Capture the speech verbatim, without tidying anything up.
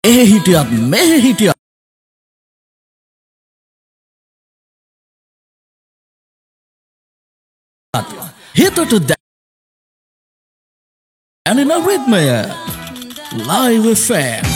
ඒ හිටියත් මේ හිටියත් හිතට දැනෙන රිද්මය Live F M